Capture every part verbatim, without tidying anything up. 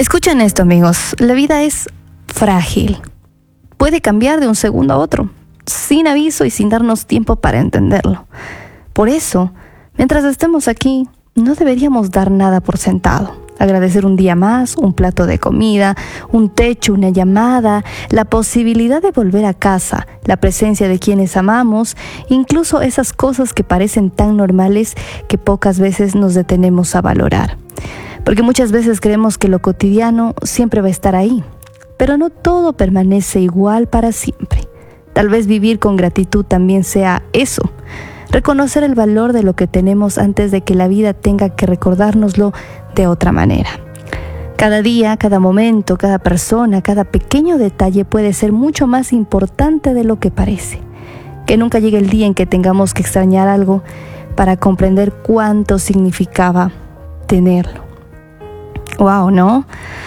Escuchen esto, amigos. La vida es frágil. Puede cambiar de un segundo a otro, sin aviso y sin darnos tiempo para entenderlo. Por eso, mientras estemos aquí, no deberíamos dar nada por sentado. Agradecer un día más, un plato de comida, un techo, una llamada, la posibilidad de volver a casa, la presencia de quienes amamos, incluso esas cosas que parecen tan normales que pocas veces nos detenemos a valorar. Porque muchas veces creemos que lo cotidiano siempre va a estar ahí, pero no todo permanece igual para siempre. Tal vez vivir con gratitud también sea eso. Reconocer el valor de lo que tenemos antes de que la vida tenga que recordárnoslo de otra manera. Cada día, cada momento, cada persona, cada pequeño detalle puede ser mucho más importante de lo que parece. Que nunca llegue el día en que tengamos que extrañar algo para comprender cuánto significaba tenerlo. Wow, ¿no?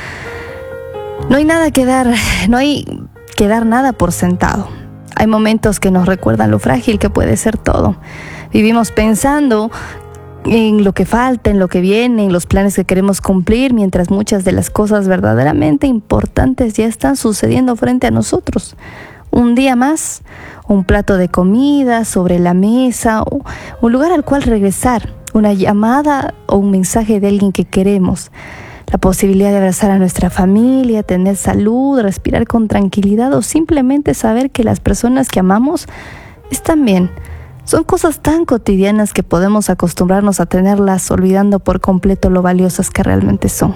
No hay nada que dar, no hay que dar nada por sentado. Hay momentos que nos recuerdan lo frágil que puede ser todo. Vivimos pensando en lo que falta, en lo que viene, en los planes que queremos cumplir, mientras muchas de las cosas verdaderamente importantes ya están sucediendo frente a nosotros. Un día más, un plato de comida sobre la mesa, o un lugar al cual regresar, una llamada o un mensaje de alguien que queremos. La posibilidad de abrazar a nuestra familia, tener salud, respirar con tranquilidad o simplemente saber que las personas que amamos están bien. Son cosas tan cotidianas que podemos acostumbrarnos a tenerlas olvidando por completo lo valiosas que realmente son.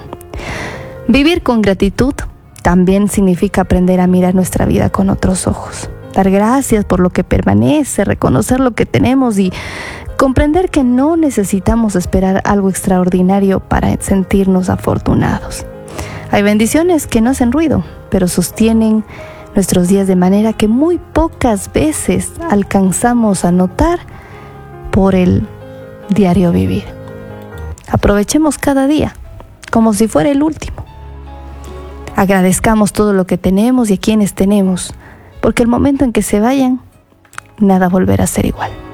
Vivir con gratitud también significa aprender a mirar nuestra vida con otros ojos. Dar gracias por lo que permanece, reconocer lo que tenemos y comprender que no necesitamos esperar algo extraordinario para sentirnos afortunados. Hay bendiciones que no hacen ruido, pero sostienen nuestros días de manera que muy pocas veces alcanzamos a notar por el diario vivir. Aprovechemos cada día como si fuera el último. Agradezcamos todo lo que tenemos y a quienes tenemos, porque el momento en que se vayan, nada volverá a ser igual.